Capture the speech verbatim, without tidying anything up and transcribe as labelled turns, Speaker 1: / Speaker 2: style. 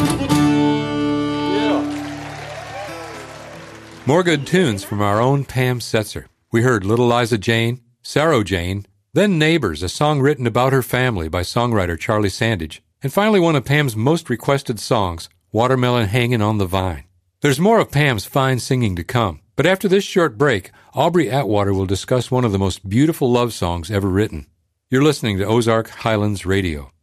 Speaker 1: More good tunes from our own Pam Setzer. We heard Little Liza Jane, Sarah Jane, then Neighbors, a song written about her family by songwriter Charlie Sandage, and finally one of Pam's most requested songs, Watermelon Hangin' on the Vine. There's more of Pam's fine singing to come, but after this short break, Aubrey Atwater will discuss one of the most beautiful love songs ever written. You're listening to Ozark Highlands Radio.